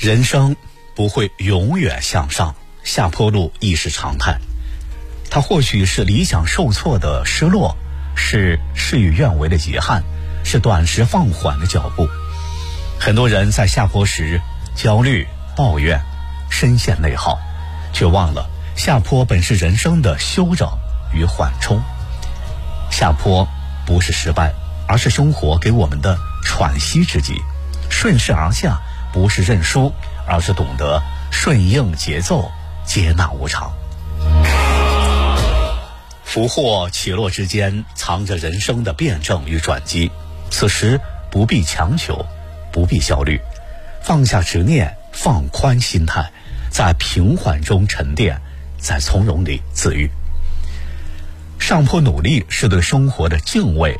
人生不会永远向上，下坡路亦是常态。它或许是理想受挫的失落，是事与愿违的遗憾，是短时放缓的脚步。很多人在下坡时焦虑、抱怨，深陷内耗，却忘了下坡本是人生的休整与缓冲。下坡不是失败，而是生活给我们的喘息之机。顺势而下不是认输，而是懂得顺应节奏，接纳无常。福祸起落之间藏着人生的辩证与转机，此时不必强求，不必焦虑，放下执念，放宽心态，在平缓中沉淀，在从容里自愈。上坡努力是对生活的敬畏